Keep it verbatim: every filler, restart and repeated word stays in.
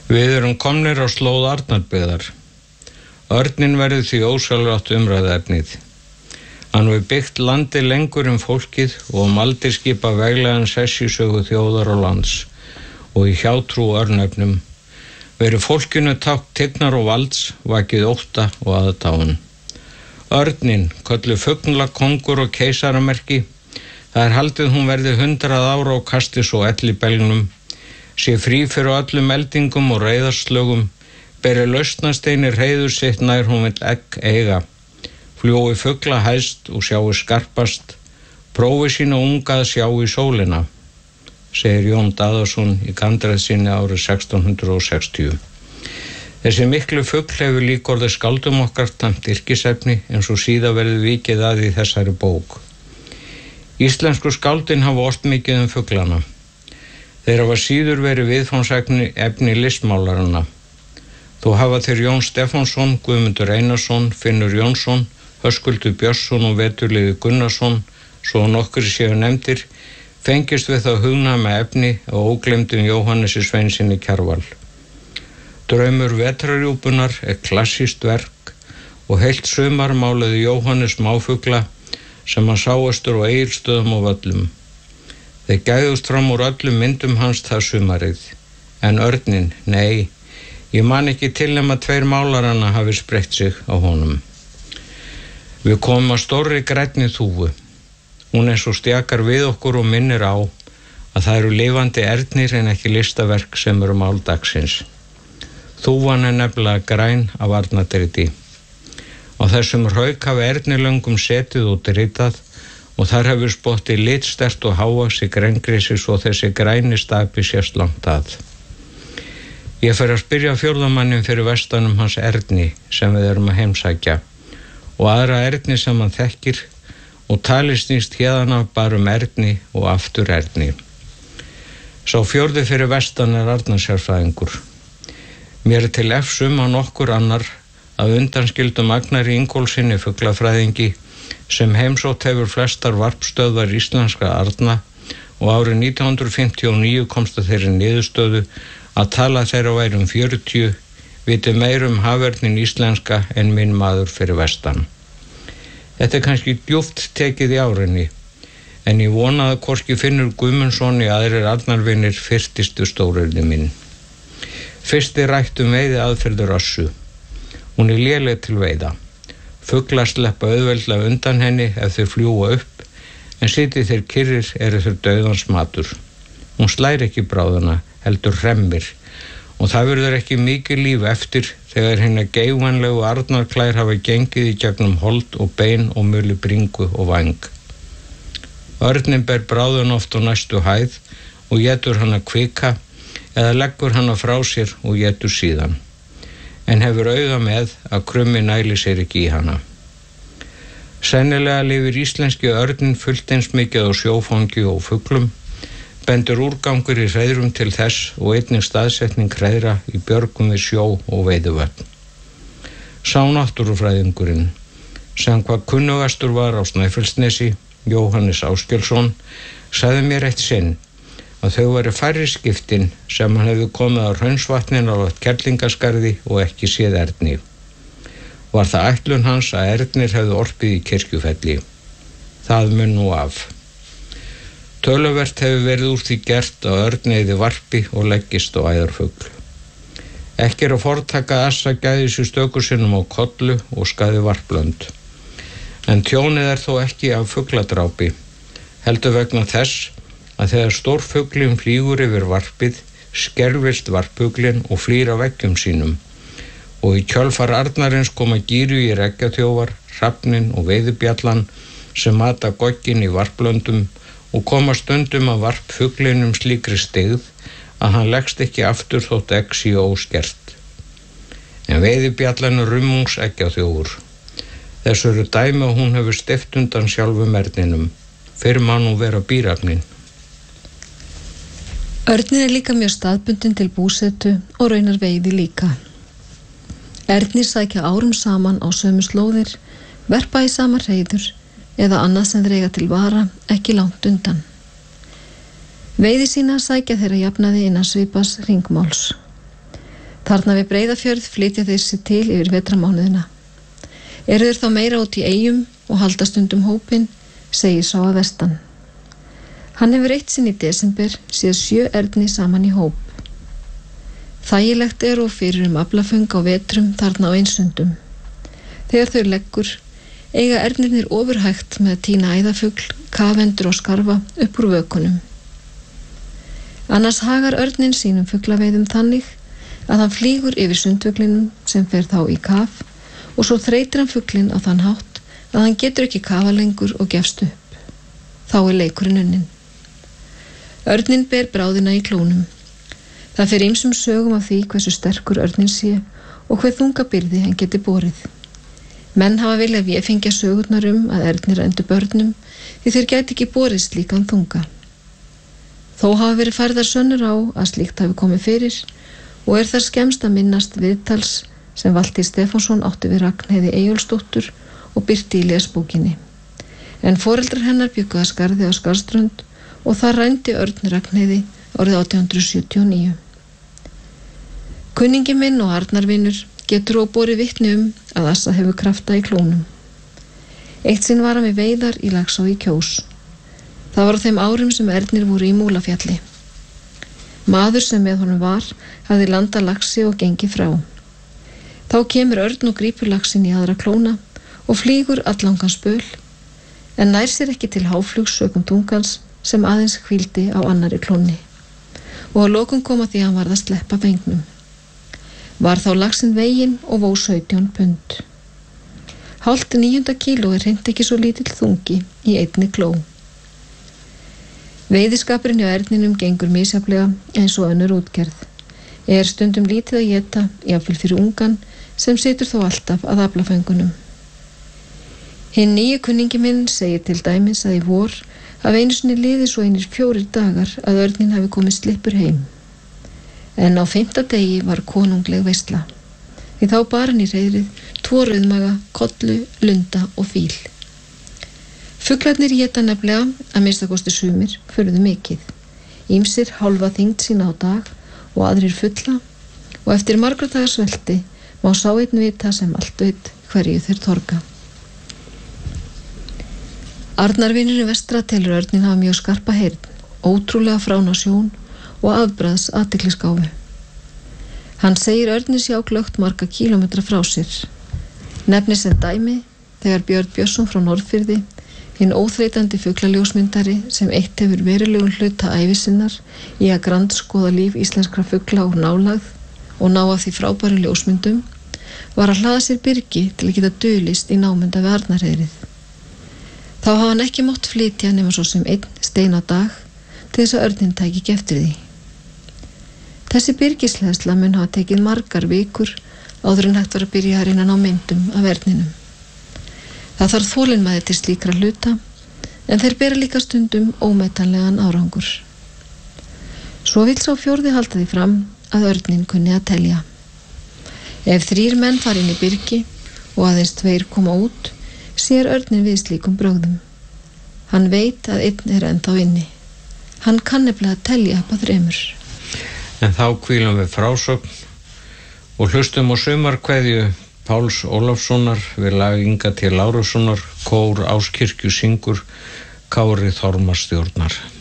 Við erum komnir á slóð Arnarbyggðar. Örninn verður því ósjálfrátt umræðuefnið. Hann hefur byggt landi lengur en fólkið og um aldir skipa veglegan sess í sögu þjóðar og lands og í hjátrú örnefnum. Verið fólkinu tákn tignar og valds, vakið ótta og aðdáun. Örninn, kölluð fugla, kongur og keisaramerki, það er haldið hún verði hundrað ára og kasti svo ell í belgnum, sé frí fyrir öllum eldingum og reiðarslögum, beri lausnasteinir heiður sitt nær hún vill egg eiga, fljúi fugla hæst og sjái skarpast, prófi sína unga að sjá í sólina, segir Jón Daðason í Gandræð sinni árið sextán hundrað sextíu. Þessi miklu fugl hefur líka orðið skáldum okkar tamt yrkisefni eins og síðar verður vikið að í þessari bók. Íslensku skáldin hafa ort mikið um fuglana. Þeir hafa síður verið viðfangsefni efni listmálarana. Þó hafa þeir Jón Stefánsson, Guðmundur Einarsson, Finnur Jónsson, Höskuldur Björnsson og Veturliði Gunnarsson, svo nokkur séu nefndir, fengist við það hugnama efni og óglemdum Jóhannesi Sveinssyni Kjarval. Draumur vetrarjúpunar er klassískt verk og heilt sumar málaði Jóhannes máfugla sem hann sá austur á Egilsstöðum og Völlum. Þeir gæðust fram úr öllum myndum hans það sumarið. En örninn, nei, ég man ekki til nema tveir málaranna hafi spreytt sig á honum. Við komum að stórri grænni þúfu. Hún er svo stjakar við okkur og minnir á að það eru lifandi ernir en ekki listaverk sem eru mál dagsins. Þúfan er nefnilega græn af arnardriti. Á þessum hrauk hafi ernilöngum setið og dritað og þar hefur spottið litstert og hávaxi grængrisi svo þessi græni stapi sést langt að. Ég fer að spyrja fjórðamannin fyrir vestanum hans Erni sem við erum að heimsækja og aðra Erni sem hann þekkir og tali snýst héðan af bara um Erni og aftur Erni. Sá fjórði fyrir vestan er Arnarsjárfræðingur. Mér er til efsum á nokkur annar að undanskildum Agnari Ingólfssyni fuglafræðingi sem heimsótt hefur flestar varpstöðvar íslenska arna og árið nítján hundruð fimmtíu og níu komst að þeirri niðurstöðu að tala þeirra væri um fjörutíu, viti meir um haförnin íslenska en minn maður fyrir vestan. Þetta er kannski djúpt tekið í árinni, en ég vona að hvorki Finnur Guðmundsson í aðrir arnarvinir fyrstistu stóryrði minn. Fyrst er rætt um veiði aðferður Össu. Hún er léleg til veiða. Fuglar sleppa auðveldlega undan henni ef þeir fljúga upp, en sitji þeir kyrrir eru þeir dauðans matur. Hún slær ekki bráðuna, heldur hremmir, og það verður ekki mikið líf eftir þegar hinna geigvænlegu arnarklær hafa gengið í gegnum hold og bein og muli bringu og væng. Örninn ber bráðun oft á næstu hæð og étur hana kvika eða leggur hana frá sér og étur síðan, en hefur auga með að krummi næli sér ekki í hana. Sennilega lifir íslenski örninn fullt eins mikið á sjófangi og fuglum, bendur úrgangur í hreiðrum til þess og einnig staðsetning hreiðra í björgum við sjó og veiðuvötn. Sá náttúrufræðingurinn, sem hvað kunnugastur var á Snæfellsnesi, Jóhannes Áskelsson, sagði mér eitt sinn að þau væri færri skiptin sem hann hefði komið á Hraunsvatnin á Kerlingaskarði og ekki séð erni. Var það ætlun hans að ernir hefði orpið í Kirkjufelli. Það mun nú af. Töluvert hefur verið úr því gert að örn eyði varpi og leggist á æðarfugl. Ekki er að fortaka assa gæði sér stöku sinnum á kollu og skaði varplönd. En tjónið er þó ekki af fugladrápi, heldur vegna þess að þegar stórfuglinn flýgur yfir varpið, skerfist varpuglinn og flýr af veggjum sínum og í kjölfar arnarins koma gíru í reggjaþjófar, hrafnin og veiðibjallan sem mata gogginn í varplöndum og koma stundum að varpfuglinum slíkri styggð að hann leggst ekki aftur þótt egg séu óskert. En veiðibjallan er rummungseggjaþjófur. Þessu eru dæmi að hún hefur steypt undan sjálfum erninum. Fyrr má nú vera bírafnin. Örninn er líka mjög staðbundin til búsetu og raunar veiði líka. Ernir sækja árum saman á sömu slóðir, verpa í sama hreiður eða annað sem þeir eiga til vara ekki langt undan. Veiði sína sækja þeirra jafnaði innan svipas hringmáls. Þarna við Breiðafjörð flytja þeir sig til yfir vetramánuðina. Eru þeir þá meira út í eyjum og halda stundum hópin, segir sá að vestan. Hann hefur eitt sinn í desember séð sjö erni saman í hóp. Þægilegt er og fyrir um aflaföng á vetrum þarna á einsundum. Þegar þau leggur, eiga ernirnir ofurhægt með að tína æðafugl, kafendur og skarfa upp úr vökunum. Annars hagar örnin sínum fuglaveiðum þannig að hann flýgur yfir sundvöglinum sem fer þá í kaf og svo þreytir hann fuglinn á þann hátt að hann getur ekki kafa lengur og gefst upp. Þá er leikurinn unnin. Örnin ber bráðina í klónum. Það fer ýmsum sögum af því hversu sterkur örnin sé og hver þunga byrði hann geti borið. Menn hafa viljað véfengja sögurnar um að ernir rændu börnum því þeir gæti ekki borið slíkan þunga. Þó hafa verið færðar sönnur á að slíkt hafi komið fyrir og er þar skemmst að minnast viðtals sem Valtýr Stefánsson átti við Ragnheiði Eyjólfsdóttur og birti í lesbókinni. En foreldrar hennar bjuggu að Skarði á Skarðströnd og þar rændi Örn Ragnheiði árið átján hundruð sjötíu og níu. Kunningi minn og Arnarvinur getur og borið vitni um að Assa hefur krafta í klónum. Eitt sinn var hann við veiðar í Laxá í Kjós. Það var á þeim árum sem ernir voru í Múlafjalli. Maður sem með honum var hafði landað laxi og gengið frá. Þá kemur Örn og grípur laxinn í aðra klóna og flýgur allangan spöl, en nær sér ekki til háflugs sökum tungans sem aðeins hvíldi á annari klónni. Og að lokum kom að því hann varð að sleppa vengnum. Var þá laxinn veginn og vó sautján pund. Hálft níunda kíló er hreint ekki svo lítill þungi í einni kló. Veiðiskapurinn hjá erninum gengur misjafnlega eins og önnur útgerð. Er stundum lítið að éta, jafnvel fyrir ungan, sem situr þó alltaf að aflaföngunum. Hinn nýju kunningi minn segir til dæmis að í vor að einu sinni liði svo einir fjórir dagar að örnin hafi komið slippur heim. En á fimmta degi var konungleg veisla. Því þá bar hann í hreiðrið tvo rauðmaga, kollu, lunda og fíl. Fuglarnir éta nefnilega, að minnsta kosti sumir, furðu mikið. Ýmsir hálfa þyngd sína á dag og aðrir fulla og eftir margra dagar svelti má sá einn vita sem allt veit hverju þeir torga. Arnarvinurinn vestra telur örnin hafa mjög skarpa heyrn, ótrúlega frána sjón og afbragðs athyglisgáfu. Hann segir örnin sé á glöggt marga kílómetra frá sér. Nefnir sem dæmi þegar Björn Björnsson frá Norðfirði, hinn óþreytandi fuglaljósmyndari sem eitt hefur verulegum hluta ævi sinnar í að grandskoða líf íslenskra fugla úr nálægð og ná af því frábæru ljósmyndum, var að hlaða sér byrgi til að geta dulist í námunda við Arnarheiðrið. Þá hafa hann ekki mátt flytja nema svo sem einn stein á dag til þess að örnin tæki ekki eftir því. Þessi byrgisleðsla mun hafa tekið margar vikur áður en hægt var að byrja að reyna að ná myndum af erninum. Það þarf þolinmæði til slíkra hluta, en þeir bera líka stundum ómetanlegan árangur. Svo vill sá fjórði halda því fram að örnin kunni að telja. Ef þrír menn fara inn í byrgi og aðeins tveir koma út, sér örnin við slíkum brögðum. Hann veit að einn er ennþá inni. Hann kann nefnilega að telja upp að þremur. En þá hvílum við frásögn og hlustum á sumarkveðju Páls Ólafssonar við lag Inga T. Lárussonar, kór Áskirkju syngur, Kári Þormar stjórnar.